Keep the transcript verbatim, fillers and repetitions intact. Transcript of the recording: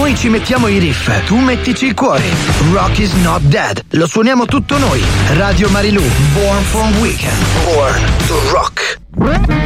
Noi ci mettiamo i riff, tu mettici il cuore. Rock is not dead. Lo suoniamo tutto noi. Radio Marilù. Born from Weekend. Born to rock.